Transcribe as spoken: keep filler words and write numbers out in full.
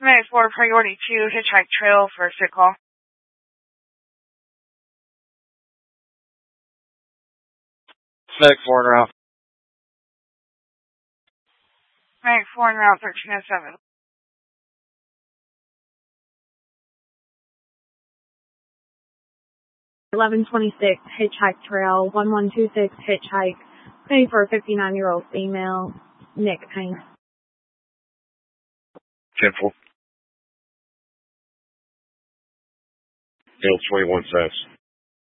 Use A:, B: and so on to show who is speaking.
A: Medic four, priority two, Hitchhike Trail for sick call.
B: Medic four en route.
A: Medic four en route, thirteen oh seven.
C: eleven twenty-six, Hitchhike Trail, one one two six, Hitchhike, pay for a fifty-nine-year-old female, neck pain.
D: ten four. L twenty-one S.